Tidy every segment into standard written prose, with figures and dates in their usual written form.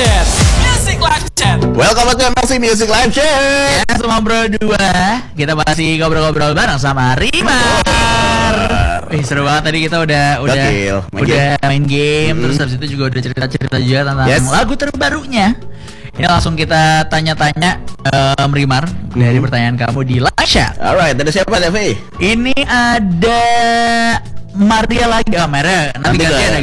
Chat. Music Live Chat. Welcome back to MLC Music Live Chat. Ya, semua bro 2. Kita masih ngobrol-ngobrol bareng sama Rimar. Seru banget tadi kita udah main game. Terus habis itu juga udah cerita-cerita juga tentang lagu terbarunya. Ini langsung kita tanya-tanya Rimar dari pertanyaan kamu di live chat. Alright, ada siapa Devi? Ini ada Maria lagi. Maria nanti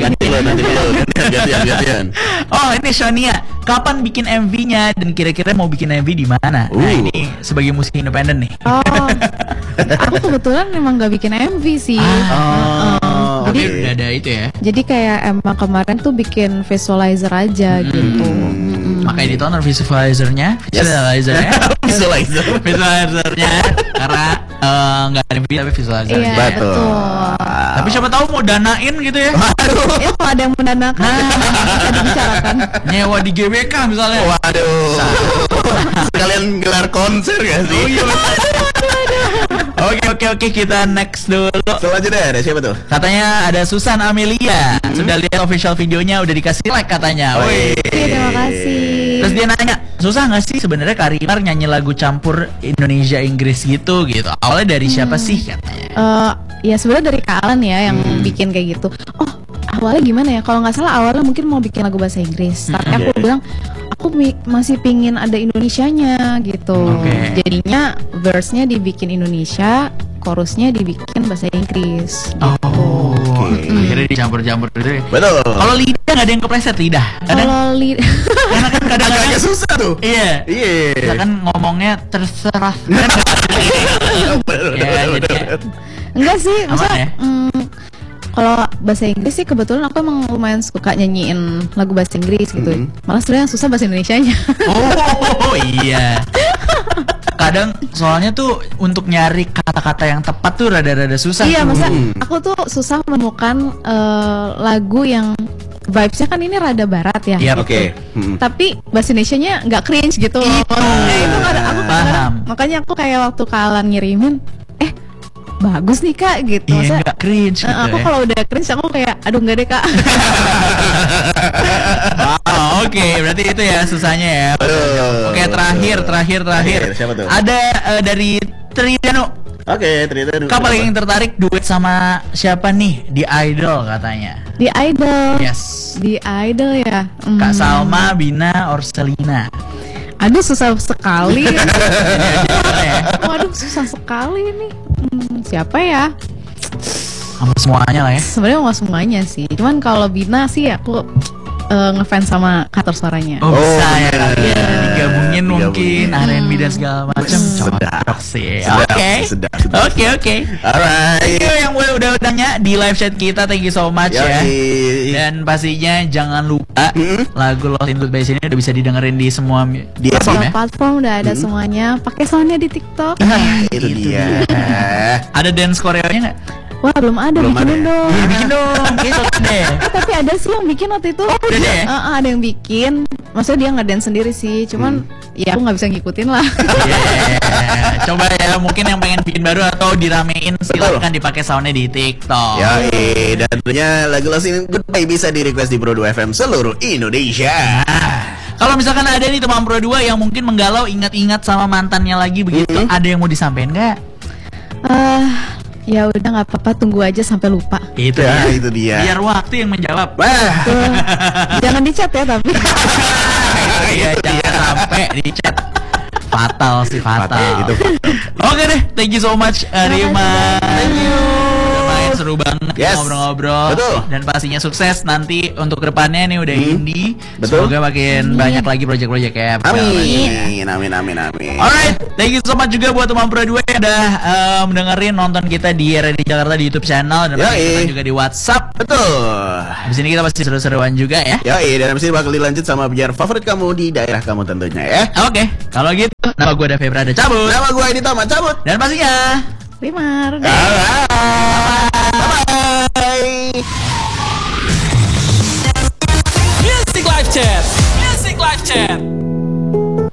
gantian. Oh, ini Sonia. Kapan bikin MV-nya dan kira-kira mau bikin MV di mana? Nah, ini sebagai musisi independen nih. Oh, aku kebetulan memang gak bikin MV sih. Jadi udah ada itu ya. Jadi kayak emang kemarin tuh bikin visualizer aja gitu. Makanya ditonton visualizernya, visualizernya karena nggak ada MV tapi visualizer. Iya, betul. Tapi siapa tahu mau danain gitu ya. Ya kalau ada yang mendanakan bisa dibicarakan. Nyewa di GBK misalnya. Waduh. Sekalian gelar konser gak sih? Oh iya. Oke, kita next dulu. Selanjutnya ada siapa tuh? Katanya ada Susan Amelia. Sudah lihat official videonya, udah dikasih like katanya. Iya, terima kasih. Terus dia nanya, susah nggak sih sebenarnya Kak Rimar nyanyi lagu campur Indonesia Inggris gitu? Awalnya dari siapa sih katanya? Ya sebenarnya dari Kak Alan ya yang bikin kayak gitu. Oh, awalnya gimana ya? Kalau nggak salah awalnya mungkin mau bikin lagu bahasa Inggris. Tapi aku bilang aku masih pingin ada Indonesianya gitu. Jadinya verse-nya dibikin Indonesia, chorusnya dibikin bahasa Inggris gitu. Akhirnya dicampur-campur gitu ya. Betul. Kalau lidah nggak ada yang kepleset lidah. Kalau karena kan kadang-kadang agak susah tuh. Iya. Kita kan ngomongnya terserah. Enggak sih, maksudnya ya? kalau bahasa Inggris sih kebetulan aku emang lumayan suka nyanyiin lagu bahasa Inggris gitu. Malah sebenarnya yang susah bahasa Indonesianya. Oh iya. Kadang soalnya tuh untuk nyari kata-kata yang tepat tuh rada-rada susah. Iya, masa aku tuh susah menemukan lagu yang vibes-nya kan ini rada barat ya. Iya, oke. Tapi bahasa Indonesianya nggak cringe gitu. Itu kadang aku paham. Makanya aku kayak waktu Kalian ngirimin, bagus nih Kak gitu. Iya, nggak cringe gitu aku ya. kalau udah cringe aku kayak aduh nggak deh Kak. Oke, berarti itu ya susahnya ya. Oke, terakhir. Siapa tuh? Ada dari Tridanu. Oke, Tridanu. Kak paling tertarik duet sama siapa nih di Idol katanya? Di Idol. Yes. Di Idol ya. Kak Salma, Bina, Orselina. Aduh susah sekali. Waduh susah sekali nih. Siapa ya? Sama semuanya lah ya. Sebenarnya nggak semuanya sih. Cuman kalau Bina sih aku ngefans sama karakter suaranya. Oh, bisa ya kali ya. Digabungin mungkin R&B dan segala macam. Cocok sih. Oke. Alright. Thank you yang udah nanya di live chat kita. Thank you so much ya. Dan pastinya jangan lupa lagu Lost in Goodbye ini udah bisa didengerin di semua platform udah ada semuanya. Pakai soundnya di TikTok. Itu dia. Ada dance koreonya nggak? Wah belum ada, bikinin dong. Iya bikin dong, gitu deh. Tapi ada sih yang bikin waktu itu. Udah deh. Ada yang bikin. Maksudnya dia ngedance sendiri sih. Cuman ya aku nggak bisa ngikutin lah. Coba ya, mungkin yang pengen bikin baru atau diramein silakan dipakai soundnya di TikTok. Dan tentunya lagu Lost in Goodbye bisa di request di Pro 2 FM seluruh Indonesia. Kalau misalkan ada nih teman Pro 2 yang mungkin menggalau ingat-ingat sama mantannya lagi begitu, ada yang mau disampaikan nggak? Ya udah nggak apa-apa, tunggu aja sampai lupa. Itu dia. Biar waktu yang menjawab. Jangan di chat ya tapi. Iya, jangan sampai di chat. Fatal. Itu. Oke deh, thank you so much Rima. Thank you. Seru banget ngobrol-ngobrol. Betul. Dan pastinya sukses nanti untuk kedepannya nih udah indie. Betul. Semoga makin banyak lagi project-project kayak Amin. Alright, thank you so much juga buat teman Pro 2 yang udah mendengarin nonton kita di RRD Jakarta di YouTube channel dan kita juga di WhatsApp. Betul. Di sini kita pasti seru-seruan juga ya. Dan abis ini bakal dilanjut sama biar favorit kamu di daerah kamu tentunya ya. Oke, kalau gitu nama gue Febra ada cabut. Nama gue Edi Tama cabut. Dan pastinya Rimar. Bye.